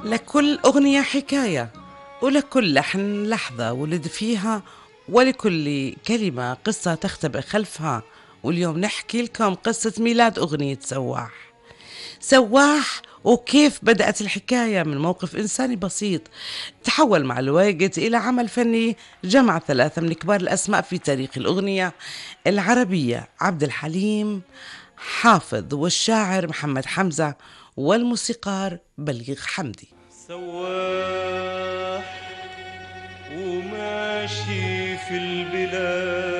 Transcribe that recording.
لكل أغنية حكاية، ولكل لحن لحظة ولد فيها، ولكل كلمة قصة تختبئ خلفها. واليوم نحكي لكم قصة ميلاد أغنية سواح. سواح وكيف بدأت الحكاية من موقف إنساني بسيط تحول مع الوقت إلى عمل فني جمع ثلاثة من كبار الأسماء في تاريخ الأغنية العربية: عبد الحليم حافظ، والشاعر محمد حمزة، والموسيقار بليغ حمدي. سواح وماشي في البلاد